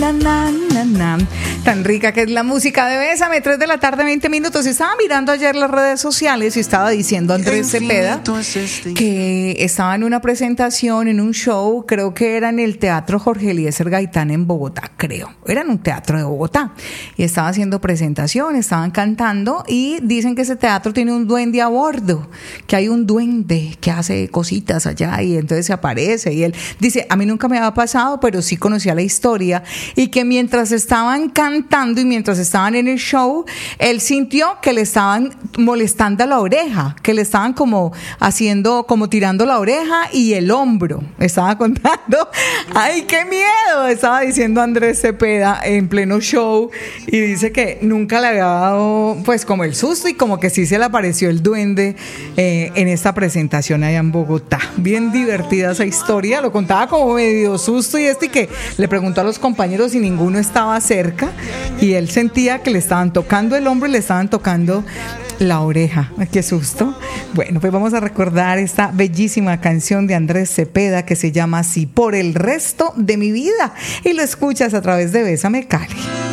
na. Tan rica que es la música de Bésame, 3 de la tarde, 20 minutos. Estaba mirando ayer las redes sociales y estaba diciendo Andrés Cepeda que estaba en una presentación, en un show, creo que era en el Teatro Jorge Eliezer Gaitán en Bogotá, creo. Era en un teatro de Bogotá. Y estaba haciendo presentación, estaban cantando y dicen que ese teatro tiene un duende a bordo, que hay un duende que hace cositas allá y entonces se aparece y él dice, a mí nunca me había pasado, pero sí conocía la historia y que mientras estaban cantando y mientras estaban en el show, él sintió que le estaban molestando la oreja, que le estaban como haciendo, como tirando la oreja y el hombro. Estaba contando, ¡ay, qué miedo! Estaba diciendo Andrés Cepeda en pleno show y dice que nunca le había dado pues como el susto y como que sí se le apareció el duende en esta presentación allá en Bogotá. Bien divertida esa historia, lo contaba como medio susto y que le preguntó a los compañeros si ninguno estaba cerca y él sentía que le estaban tocando el hombro y le estaban tocando la oreja. ¡Qué susto! Bueno, pues vamos a recordar esta bellísima canción de Andrés Cepeda que se llama Así por el resto de mi vida y lo escuchas a través de Bésame Cali.